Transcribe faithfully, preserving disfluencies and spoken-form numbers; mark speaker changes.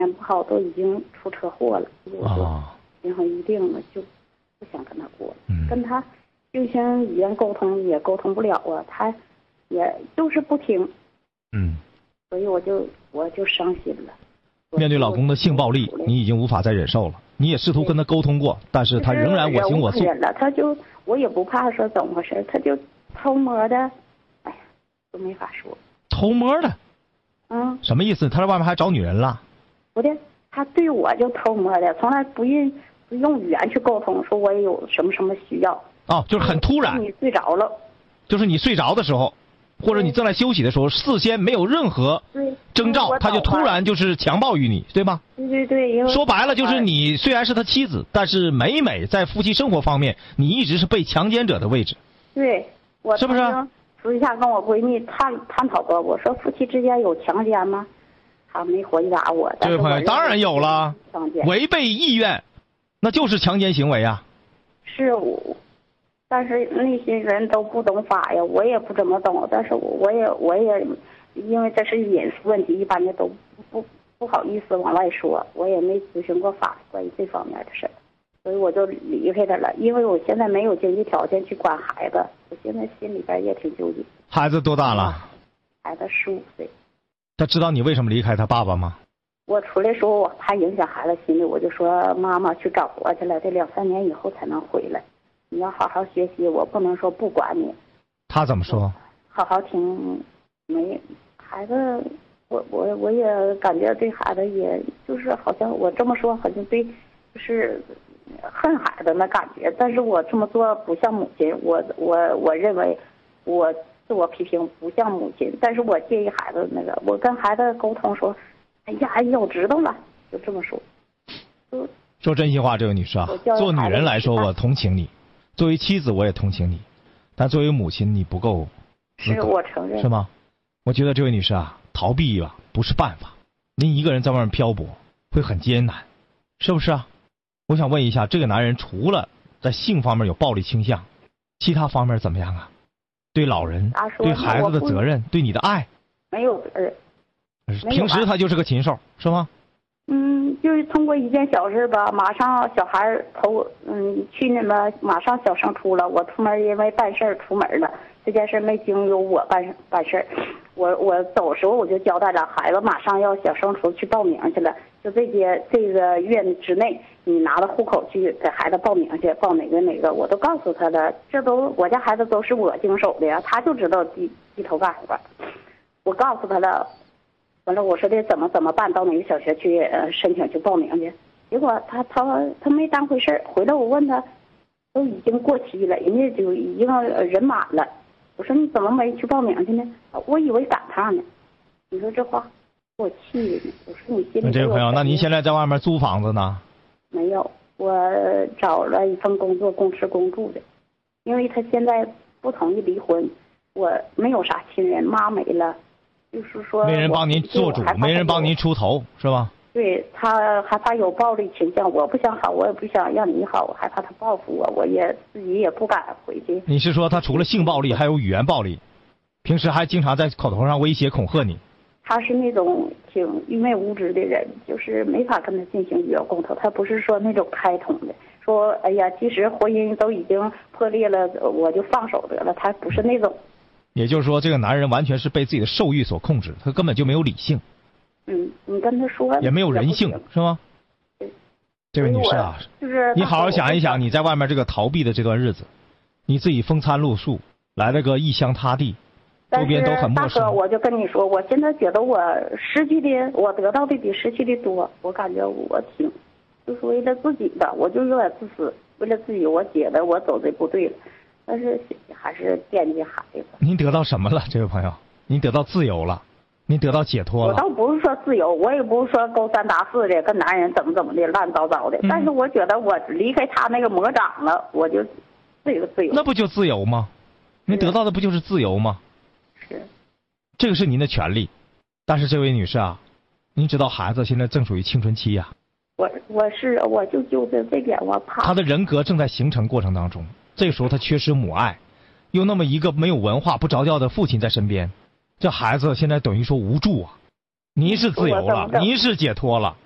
Speaker 1: 眼不好，都已经出车祸了。我就心上一定了，就不想跟他过了。
Speaker 2: 嗯、
Speaker 1: 跟他就像语言沟通也沟通不了啊，他也就是不听。
Speaker 2: 嗯。
Speaker 1: 所以我就我就伤心了。
Speaker 2: 面对老公的性暴力，你已经无法再忍受了。你也试图跟他沟通过，但是他仍然我行我素。
Speaker 1: 了，他就我也不怕说怎么回事，他就偷摸的，哎呀，都没法说。
Speaker 2: 偷摸的？
Speaker 1: 嗯。
Speaker 2: 什么意思？他在外面还找女人了？
Speaker 1: 不对，他对我就偷摸的，从来不用不用语言去沟通，说我也有什么什么需要。
Speaker 2: 哦，就是很突然。
Speaker 1: 你睡着了。
Speaker 2: 就是你睡着的时候。或者你正在休息的时候，事先没有任何征兆，他就突然就是强暴于你，对吧？
Speaker 1: 对对对。
Speaker 2: 说白了就是你虽然是他妻子，但是每每在夫妻生活方面，你一直是被强奸者的位置。
Speaker 1: 对，我
Speaker 2: 是不是？
Speaker 1: 私下跟我闺蜜探探讨过，我说夫妻之间有强奸吗？她没回答我。
Speaker 2: 这位朋友，当然有了，违背意愿，那就是强奸行为啊。
Speaker 1: 是我。但是那些人都不懂法呀，我也不怎么懂。但是我也我也，因为这是隐私问题，一般的都不不好意思往外说。我也没咨询过法关于这方面的事儿，所以我就离开他了。因为我现在没有经济条件去管孩子，我现在心里边也挺纠结。
Speaker 2: 孩子多大了？
Speaker 1: 孩子十五岁。
Speaker 2: 他知道你为什么离开他爸爸吗？
Speaker 1: 我出来说我怕影响孩子心理，我就说妈妈去找活去了，这两三年以后才能回来。你要好好学习，我不能说不管你。
Speaker 2: 他怎么说？
Speaker 1: 好好听，没孩子，我我我也感觉对孩子，也就是好像我这么说，好像对，就是恨孩子那感觉。但是我这么做不像母亲，我我我认为我自我批评不像母亲，但是我介意孩子那个，我跟孩子沟通说，哎呀，哎呀，我知道了，就这么说。就
Speaker 2: 说真心话，这位女士啊，做女人来说，我同情你。作为妻子，我也同情你，但作为母亲，你不够。
Speaker 1: 是我承认。
Speaker 2: 是吗？我觉得这位女士啊，逃避啊不是办法。您一个人在外面漂泊，会很艰难，是不是啊？我想问一下，这个男人除了在性方面有暴力倾向，其他方面怎么样啊？对老人、对孩子的责任、对你的爱，
Speaker 1: 没有责任。
Speaker 2: 平时他就是个禽兽，是吗？
Speaker 1: 嗯，就是通过一件小事吧，马上小孩头嗯去那么马上小升初了，我出门因为办事出门了，这件事没经由我办办事，我我走时候我就交代了，孩子马上要小升初去报名去了，就这些这个月之内，你拿着户口去给孩子报名去，报哪个哪个，我都告诉他的，这都我家孩子都是我经手的呀，他就知道低低头干活，我告诉他了。完了，我说的怎么怎么办？到哪个小学去呃申请去报名去？结果他他他没当回事儿。回来我问他，都已经过期了，人家就已经人满了。我说你怎么没去报名去呢？我以为赶趟呢。你说这话给我气的。我说你心里。
Speaker 2: 这位朋友，那您现在在外面租房子呢？
Speaker 1: 没有，我找了一份工作，公吃公住的。因为他现在不同意离婚，我没有啥亲人，妈没了。就是说，
Speaker 2: 没人帮您做主，没人帮您出头，是吧？
Speaker 1: 对，他害怕有暴力倾向，我不想好，我也不想让你好，我害怕他报复我，我也自己也不敢回去。
Speaker 2: 你是说他除了性暴力，还有语言暴力，平时还经常在口头上威胁恐吓你？
Speaker 1: 他是那种挺愚昧无知的人，就是没法跟他进行语言沟通。他不是说那种开通的，说哎呀，即使婚姻都已经破裂了，我就放手得了。他不是那种。
Speaker 2: 也就是说，这个男人完全是被自己的兽欲所控制，他根本就没有理性。
Speaker 1: 嗯，你跟他说
Speaker 2: 也没有人性，是吗？
Speaker 1: 对。
Speaker 2: 这位女士啊，
Speaker 1: 就是
Speaker 2: 你好好想一想，你在外面这个逃避的这段日子，你自己风餐露宿，来了个异乡他地，周边都很陌生。
Speaker 1: 大哥，我就跟你说，我现在觉得我失去的，我得到的比失去的多。我感觉我挺，就是为了自己的，我就有点自私，为了自己，我觉得我走的不对了。但是还是惦记孩子。
Speaker 2: 您得到什么了，这位朋友？您得到自由了，您得到解脱了。
Speaker 1: 我倒不是说自由，我也不是说勾三搭四的跟男人怎么怎么的乱糟糟的。嗯、但是我觉得我离开他那个魔掌了，我就这个自由。
Speaker 2: 那不就自由吗？您得到的不就是自由吗？
Speaker 1: 是。
Speaker 2: 这个是您的权利，但是这位女士啊，您知道孩子现在正属于青春期呀、
Speaker 1: 啊。我我是我就纠结这点，我怕
Speaker 2: 他的人格正在形成过程当中。这个时候他缺失母爱，又那么一个没有文化不着调的父亲在身边，这孩子现在等于说无助啊。您是自由了，您是解脱了，